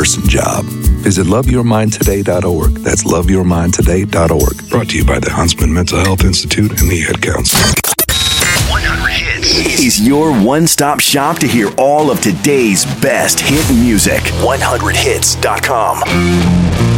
person job. Visit loveyourmindtoday.org. That's loveyourmindtoday.org. Brought to you by the Huntsman Mental Health Institute and the Ad Council. 100 Hits is your one-stop shop to hear all of today's best hit music. 100hits.com.